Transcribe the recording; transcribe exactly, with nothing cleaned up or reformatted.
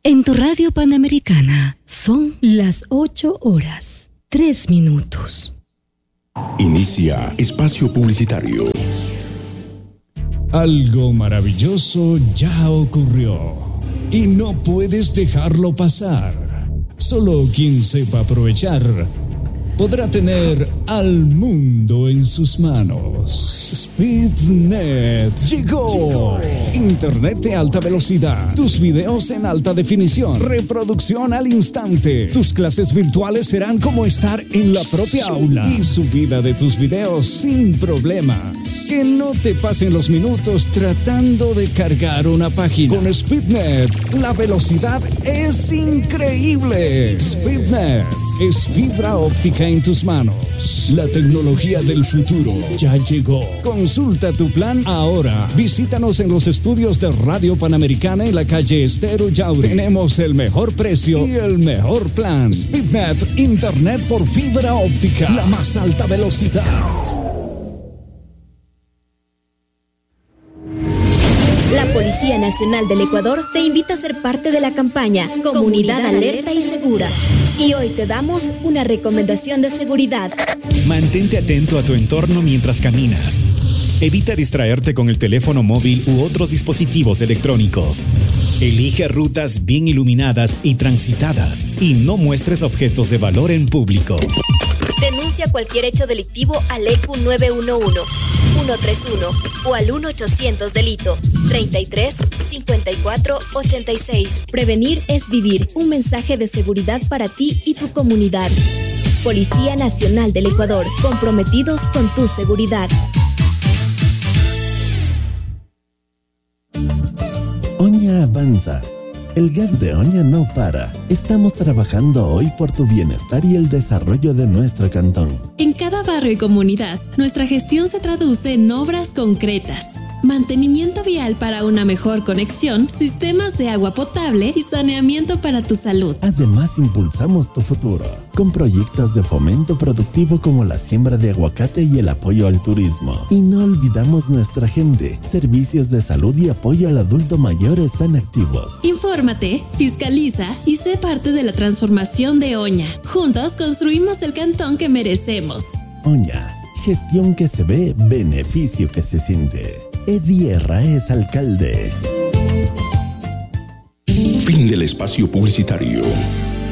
En tu radio Panamericana son las ocho horas, tres minutos. Inicia espacio publicitario. Algo maravilloso ya ocurrió y no puedes dejarlo pasar. Solo quien sepa aprovechar podrá tener al mundo en sus manos. SpeedNet llegó. llegó. Internet de alta velocidad. Tus videos en alta definición. Reproducción al instante. Tus clases virtuales serán como estar en la propia aula. Y subida de tus videos sin problemas. Que no te pasen los minutos tratando de cargar una página. Con SpeedNet, la velocidad es increíble. SpeedNet es fibra óptica en tus manos. La tecnología del futuro ya llegó. Consulta tu plan ahora. Visítanos en los estudios de Radio Panamericana en la calle Estero Yauri. Tenemos el mejor precio y el mejor plan. SpeedNet, internet por fibra óptica. La más alta velocidad. La Policía Nacional del Ecuador te invita a ser parte de la campaña Comunidad Alerta y Segura. Y hoy te damos una recomendación de seguridad. Mantente atento a tu entorno mientras caminas. Evita distraerte con el teléfono móvil u otros dispositivos electrónicos. Elige rutas bien iluminadas y transitadas y no muestres objetos de valor en público. Denuncia cualquier hecho delictivo al E Q nueve uno uno, uno tres uno o al uno ochocientos delito treinta y tres cincuenta y cuatro ochenta y seis. Prevenir es vivir. Un mensaje de seguridad para ti y tu comunidad. Policía Nacional del Ecuador, comprometidos con tu seguridad. Oña avanza. El G A D de Oña no para. Estamos trabajando hoy por tu bienestar y el desarrollo de nuestro cantón. En cada barrio y comunidad, nuestra gestión se traduce en obras concretas. Mantenimiento vial para una mejor conexión, sistemas de agua potable y saneamiento para tu salud. Además, impulsamos tu futuro con proyectos de fomento productivo como la siembra de aguacate y el apoyo al turismo. Y no olvidamos nuestra gente. Servicios de salud y apoyo al adulto mayor están activos. Infórmate, fiscaliza y sé parte de la transformación de Oña. Juntos construimos el cantón que merecemos. Oña, gestión que se ve, beneficio que se siente. Eddie Herrera, alcalde. Fin del espacio publicitario.